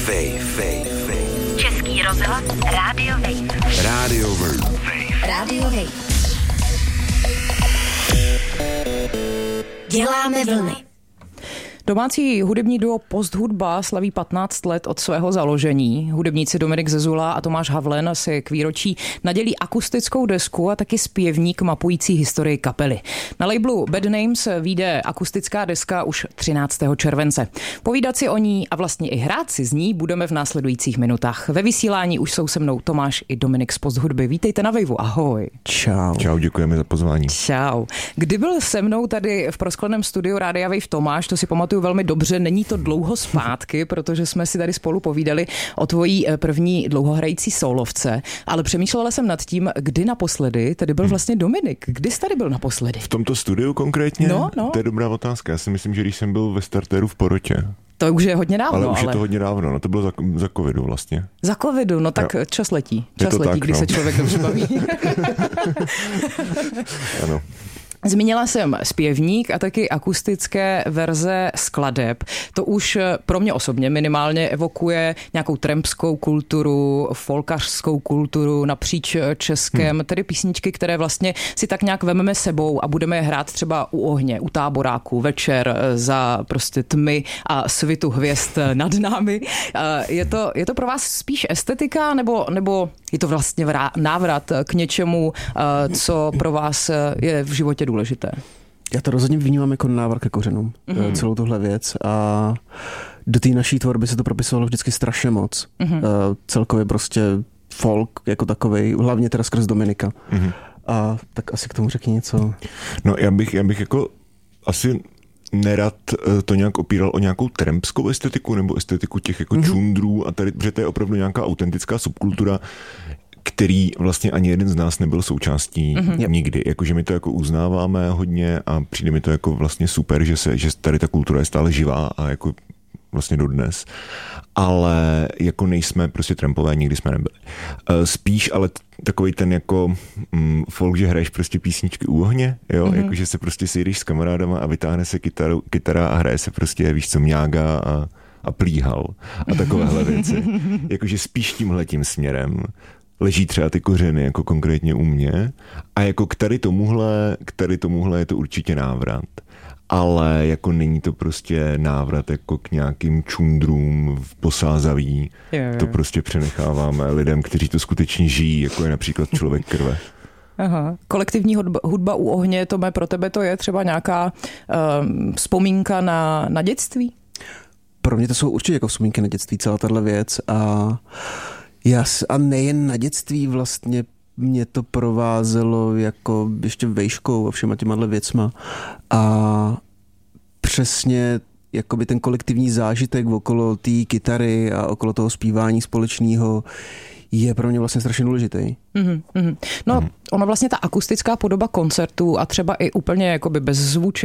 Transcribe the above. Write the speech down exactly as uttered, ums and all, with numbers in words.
Wave, Wave, Wave. Český rozhlas, Rádio Wave. Rádio Wave. Rádio Wave. Děláme vlny. Domácí hudební duo Posthudba slaví patnáct let od svého založení. Hudebníci Dominik Zezula a Tomáš Havlen si k výročí nadělí akustickou desku a taky zpěvník mapující historii kapely. Na labelu Bad Names vyjde akustická deska už třináctého července. Povídat si o ní a vlastně i hrát si z ní budeme v následujících minutách. Ve vysílání už jsou se mnou Tomáš i Dominik z Posthudby. Vítejte na Waveu, ahoj. Čau. Čau, děkujeme za pozvání. Čau. Kdy byl se mnou tady v proskleném studiu Rádia Wave Tomáš, to si pamatuju velmi dobře, není to dlouho zpátky, protože jsme si tady spolu povídali o tvojí první dlouhohrající solovce, ale přemýšlela jsem nad tím, kdy naposledy tady byl vlastně Dominik. Kdy jsi tady byl naposledy? V tomto studiu konkrétně? No, no. To je dobrá otázka. Já si myslím, že když jsem byl ve startéru v Porotě. To už je hodně dávno, ale. už ale... je to hodně dávno, no to bylo za, za covidu vlastně. Za covidu, no tak jo. Čas letí. Čas letí, tak, když no. se člověk dobře baví. Ano. Zmínila jsem zpěvník a taky akustické verze skladeb. To už pro mě osobně minimálně evokuje nějakou trampskou kulturu, folkařskou kulturu napříč Českem, hmm. tedy písničky, které vlastně si tak nějak vememe sebou a budeme je hrát třeba u ohně, u táboráku, večer za prostě tmy a svitu hvězd nad námi. Je to, je to pro vás spíš estetika nebo, nebo je to vlastně návrat k něčemu, co pro vás je v životě důležité? Já to rozhodně vnímám jako návrat ke kořenům, mm-hmm. celou tuhle věc, a do té naší tvorby se to propisovalo vždycky strašně moc. Mm-hmm. Celkově prostě folk jako takovej, hlavně teda skrz Dominika. Mm-hmm. A tak asi k tomu řekni něco. No já bych, já bych jako asi nerad to nějak opíral o nějakou trampskou estetiku nebo estetiku těch jako mm-hmm. čundrů a tady, protože to je opravdu nějaká autentická subkultura, který vlastně ani jeden z nás nebyl součástí mm-hmm. nikdy. Jakože my to jako uznáváme hodně a přijde mi to jako vlastně super, že se, že tady ta kultura je stále živá a jako vlastně dodnes. Ale jako nejsme prostě trampové, nikdy jsme nebyli. Spíš ale takový ten jako mm, folk, že hraješ prostě písničky u ohně, jo, mm-hmm. jakože se prostě sejdeš s kamarádama a vytáhne se kytaru, kytara a hraje se prostě, víš co, mňága a, a plíhal a takovéhle věci. Jakože spíš tímhletím směrem leží třeba ty kořeny, jako konkrétně u mě. A jako k tady tomuhle, k tady tomuhle je to určitě návrat. Ale jako není to prostě návrat jako k nějakým čundrům v Posázaví. Je, je. To prostě přenecháváme lidem, kteří to skutečně žijí, jako je například Člověk krve. Aha. Kolektivní hudba, hudba u ohně, Tome, pro tebe to je třeba nějaká um, vzpomínka na, na dětství? Pro mě to jsou určitě jako vzpomínky na dětství, celá tahle věc. A Já, a nejen na dětství, vlastně mě to provázelo jako ještě vejškou a všema těma věcma. A přesně jakoby ten kolektivní zážitek okolo té kytary a okolo toho zpívání společného je pro mě vlastně strašně důležitý. Mm-hmm. No, mm. ono vlastně ta akustická podoba koncertů a třeba i úplně jakoby bez zvučení